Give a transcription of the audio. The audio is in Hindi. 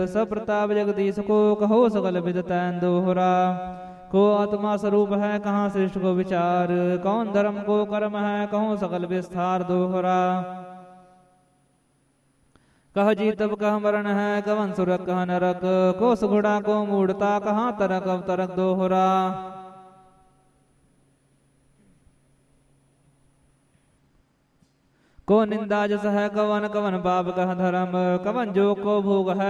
सब प्रताप जगदीश को कहो सकल विदतैन दोहरा। को आत्मा स्वरूप है कहाँ श्रेष्ठ को विचार, कौन धर्म को कर्म है कहो सकल विस्तार दोहरा। कह जीतब कह मरण है कवन सुरक कह नरक, को सुघुड़ा को मूढ़ता कहाँ तरक अवतरक दोहरा। को निंदा जस है कवन कवन पाप कह धर्म, कवन जो को भोग है